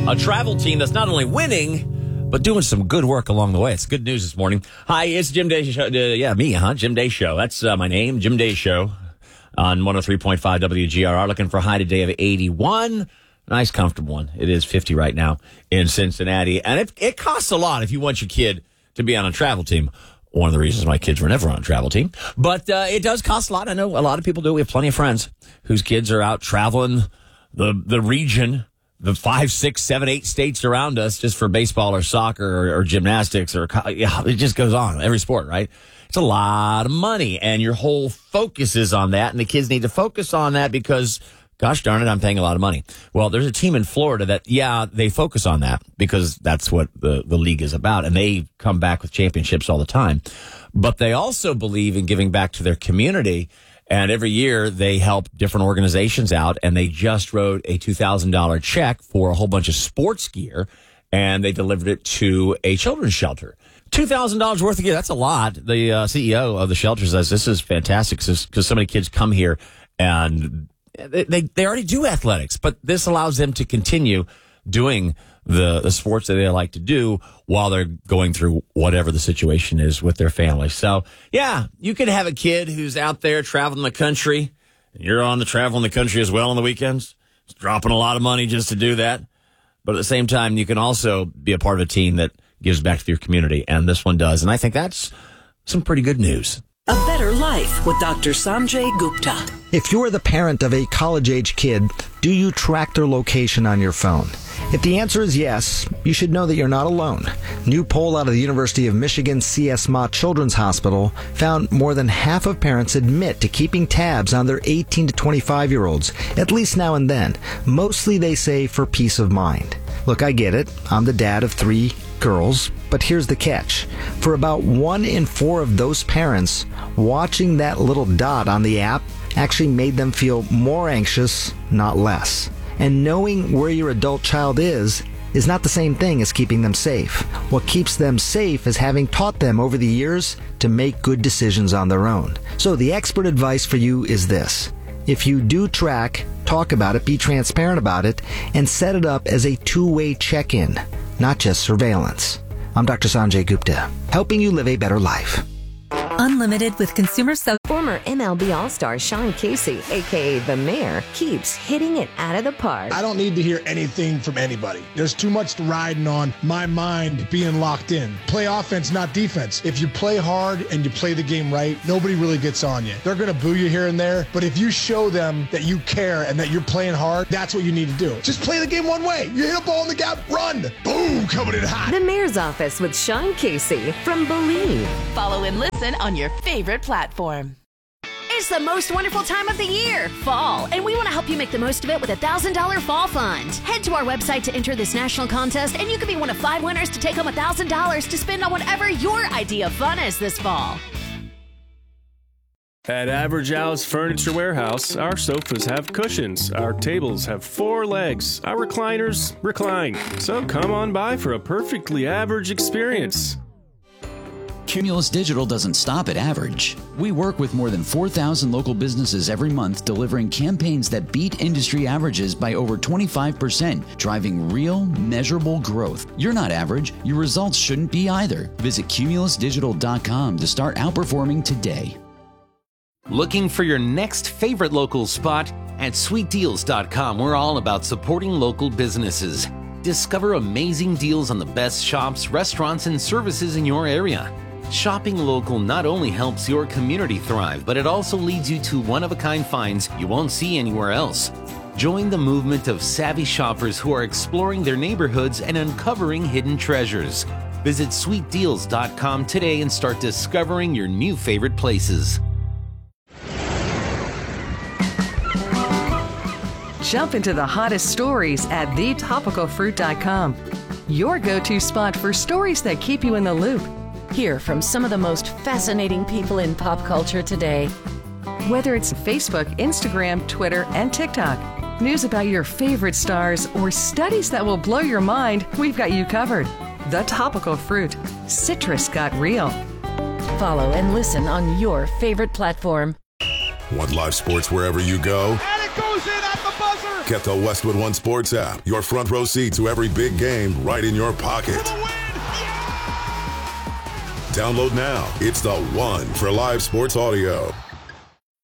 a travel team that's not only winning, but doing some good work along the way. It's good news this morning. Hi, it's Jim Day Show. Jim Day Show. That's my name, Jim Day Show, on 103.5 WGRR. Looking for a high today of 81. Nice, comfortable one. It is 50 right now in Cincinnati. And it costs a lot if you want your kid to be on a travel team. One of the reasons my kids were never on a travel team. But it does cost a lot. I know a lot of people do. We have plenty of friends whose kids are out traveling the region, the 5, 6, 7, 8 states around us just for baseball or soccer or gymnastics it just goes on. Every sport, right? It's a lot of money, and your whole focus is on that, and the kids need to focus on that because, gosh darn it, I'm paying a lot of money. Well, there's a team in Florida that, they focus on that because that's what the league is about, and they come back with championships all the time. But they also believe in giving back to their community, and every year they help different organizations out, and they just wrote a $2,000 check for a whole bunch of sports gear, and they delivered it to a children's shelter. $2,000 worth of gear, that's a lot. The CEO of the shelter says this is fantastic because so many kids come here and they already do athletics, but this allows them to continue doing the sports that they like to do while they're going through whatever the situation is with their family. So, you could have a kid who's out there traveling the country, and you're on the traveling the country as well on the weekends. It's dropping a lot of money just to do that. But at the same time, you can also be a part of a team that gives back to your community, and this one does. And I think that's some pretty good news. A Better Life with Dr. Sanjay Gupta. If you're the parent of a college-age kid, do you track their location on your phone? If the answer is yes, you should know that you're not alone. New poll out of the University of Michigan C.S. Mott Children's Hospital found more than half of parents admit to keeping tabs on their 18 to 25-year-olds, at least now and then. Mostly, they say, for peace of mind. Look, I get it. I'm the dad of 3 girls, but here's the catch. For about 1 in 4 of those parents, watching that little dot on the app actually made them feel more anxious, not less. And knowing where your adult child is not the same thing as keeping them safe. What keeps them safe is having taught them over the years to make good decisions on their own. So the expert advice for you is this. If you do track, talk about it, be transparent about it, and set it up as a two-way check-in, not just surveillance. I'm Dr. Sanjay Gupta, helping you live a better life. Unlimited with consumer Former MLB All-Star Sean Casey, a.k.a. The Mayor, keeps hitting it out of the park. I don't need to hear anything from anybody. There's too much riding on my mind being locked in. Play offense, not defense. If you play hard and you play the game right, nobody really gets on you. They're going to boo you here and there, but if you show them that you care and that you're playing hard, that's what you need to do. Just play the game one way. You hit a ball in the gap, run. Boom, coming in hot. The Mayor's Office with Sean Casey from Believe. Follow and listen on your favorite platform. It's the most wonderful time of the year, fall, and we want to help you make the most of it with a $1,000 fall fund. Head to our website to enter this national contest, and you could be one of 5 winners to take home $1,000 to spend on whatever your idea of fun is this fall. At Average Al's Furniture Warehouse, our sofas have cushions, our tables have 4 legs, our recliners recline. So come on by for a perfectly average experience. Cumulus Digital doesn't stop at average. We work with more than 4,000 local businesses every month, delivering campaigns that beat industry averages by over 25%, driving real, measurable growth. You're not average. Your results shouldn't be either. Visit cumulusdigital.com to start outperforming today. Looking for your next favorite local spot? At sweetdeals.com, we're all about supporting local businesses. Discover amazing deals on the best shops, restaurants, and services in your area. Shopping local not only helps your community thrive, but it also leads you to one-of-a-kind finds you won't see anywhere else. Join the movement of savvy shoppers who are exploring their neighborhoods and uncovering hidden treasures. Visit sweetdeals.com today and start discovering your new favorite places. Jump into the hottest stories at thetopicalfruit.com. Your go-to spot for stories that keep you in the loop. Hear from some of the most fascinating people in pop culture today. Whether it's Facebook, Instagram, Twitter, and TikTok, news about your favorite stars, or studies that will blow your mind, we've got you covered. The Topical Fruit. Citrus got real. Follow and listen on your favorite platform. Want live sports wherever you go? And it goes in at the buzzer! Get the Westwood One Sports app. Your front row seat to every big game right in your pocket. Download now. It's the one for live sports audio.